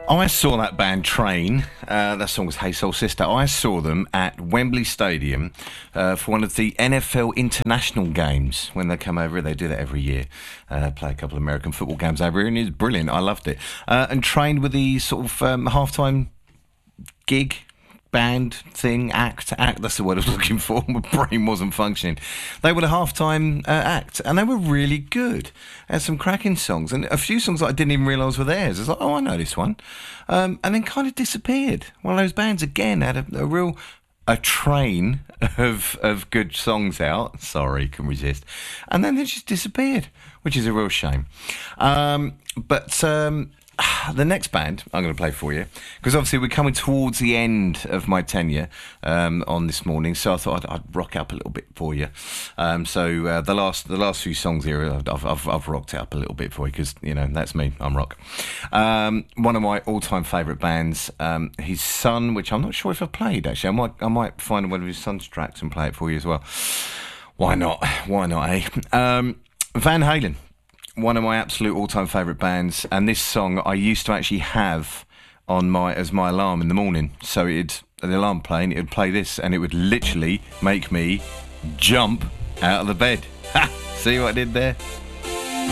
I saw that band Train. That song was Hey Soul Sister. I saw them at Wembley Stadium for one of the NFL international games. When they come over, they do that every year. Play a couple of American football games over here, and it's brilliant. I loved it. And Train with the sort of halftime gig. Band thing, act, that's the word I was looking for. My brain wasn't functioning. They were the halftime act, and they were really good. They had some cracking songs, and a few songs that I didn't even realise were theirs. I was like, oh, I know this one. And then kind of disappeared. One of those bands, again, had a train of good songs out. Sorry, can resist. And then they just disappeared, which is a real shame. The next band I'm going to play for you, because obviously we're coming towards the end of my tenure on this morning, so I thought I'd rock it up a little bit for you. The last few songs here, I've rocked it up a little bit for you, because that's me. I'm rock. One of my all-time favourite bands. His son, which I'm not sure if I've played actually. I might find one of his son's tracks and play it for you as well. Why not? Why not? Van Halen. One of my absolute all-time favourite bands, and this song I used to actually have as my alarm in the morning. So the alarm playing, it would play this, and it would literally make me jump out of the bed. Ha! See what I did there?